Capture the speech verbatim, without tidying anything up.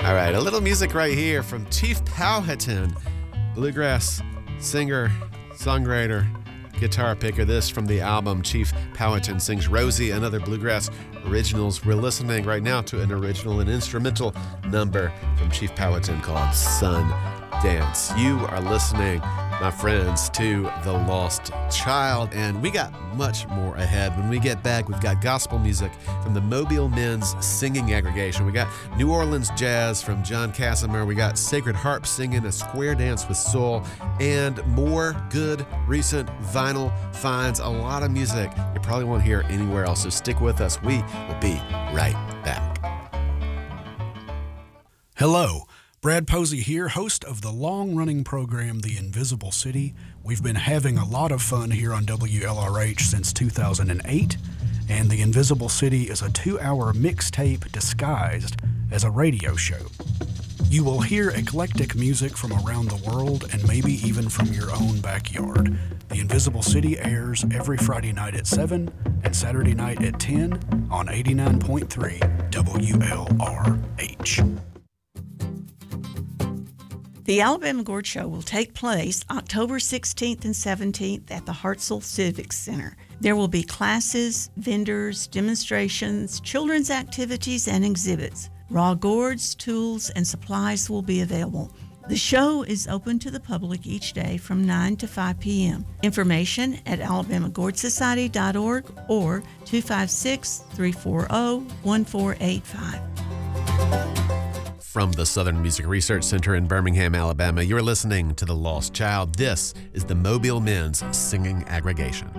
All right, a little music right here from Chief Powhatan, bluegrass singer, songwriter, guitar picker. This from the album Chief Powhatan Sings Rosie and Other Bluegrass Originals. We're listening right now to an original and instrumental number from Chief Powhatan called Sun Dance. You are listening, my friends, to The Lost Child, and we got much more ahead. When we get back, we've got gospel music from the Mobile Men's Singing Aggregation. We got New Orleans jazz from John Casimir. We got Sacred Harp singing a square dance with soul, and more good recent vinyl finds. A lot of music you probably won't hear anywhere else, so stick with us. We will be right back. Hello. Brad Posey here, host of the long-running program The Invisible City. We've been having a lot of fun here on W L R H since two thousand eight, and The Invisible City is a two-hour mixtape disguised as a radio show. You will hear eclectic music from around the world and maybe even from your own backyard. The Invisible City airs every Friday night at seven and Saturday night at ten on eighty-nine point three W L R H. The Alabama Gourd Show will take place October sixteenth and seventeenth at the Hartselle Civic Center. There will be classes, vendors, demonstrations, children's activities, and exhibits. Raw gourds, tools, and supplies will be available. The show is open to the public each day from nine to five p.m. Information at alabama gourd society dot org or two five six, three four zero, one four eight five. From the Southern Music Research Center in Birmingham, Alabama, you're listening to The Lost Child. This is the Mobile Men's Singing Aggregation.